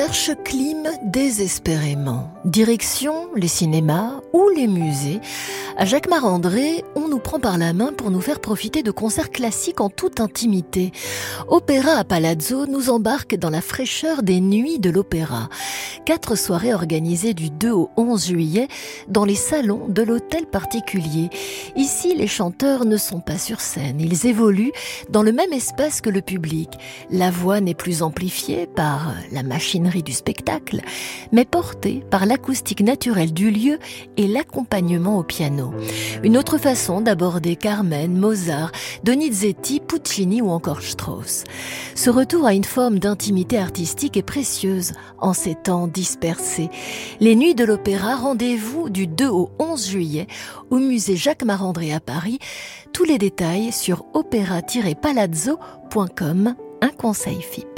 Cherche clim désespérément. Direction les cinémas ou les musées. À Jacques-Marandré, on nous prend par la main pour nous faire profiter de concerts classiques en toute intimité. Opéra à Palazzo nous embarque dans la fraîcheur des nuits de l'opéra. 4 soirées organisées du 2 au 11 juillet dans les salons de l'hôtel particulier. Ici, les chanteurs ne sont pas sur scène. Ils évoluent dans le même espace que le public. La voix n'est plus amplifiée par la machinerie du spectacle, mais portée par l'acoustique naturelle du lieu et l'accompagnement au piano. Une autre façon d'aborder Carmen, Mozart, Donizetti, Puccini ou encore Strauss. Ce retour à une forme d'intimité artistique est précieuse en ces temps dispersés. Les Nuits de l'Opéra, rendez-vous du 2 au 11 juillet au musée Jacques-Marandré à Paris. Tous les détails sur opéra-palazzo.com, un conseil FIP.